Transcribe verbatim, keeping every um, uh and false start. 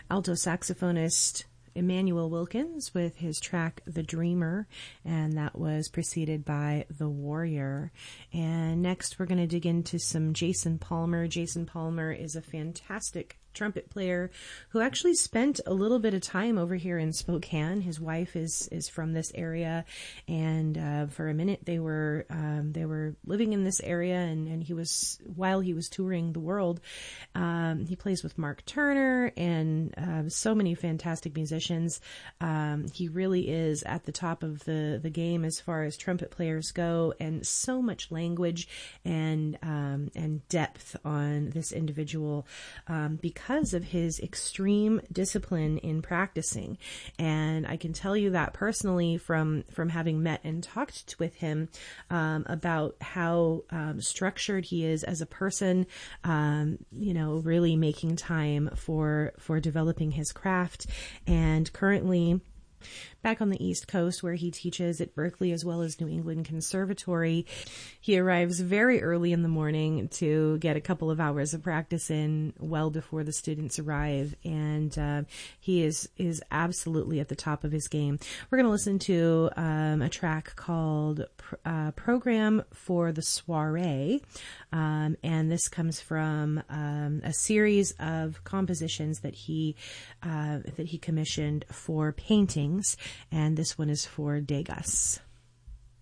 alto saxophonist Emmanuel Wilkins with his track The Dreamer, and that was preceded by The Warrior. And next we're going to dig into some Jason Palmer. Jason Palmer is a fantastic trumpet player who actually spent a little bit of time over here in Spokane. His wife is is from this area, and uh, for a minute they were um, they were living in this area, and, and he was while he was touring the world, um, he plays with Mark Turner and uh, so many fantastic musicians. Um, he really is at the top of the the game as far as trumpet players go, and so much language and um, and depth on this individual um, because because of his extreme discipline in practicing. And I can tell you that personally from, from having met and talked with him, um, about how, um, structured he is as a person, um, you know, really making time for, for developing his craft. And currently, back on the East Coast where he teaches at Berklee as well as New England Conservatory, he arrives very early in the morning to get a couple of hours of practice in well before the students arrive. And uh, he is is absolutely at the top of his game. We're going to listen to um, a track called uh, Program for the Soiree. Um, and this comes from um, a series of compositions that he uh, that he commissioned for paintings. And this one is for Degas.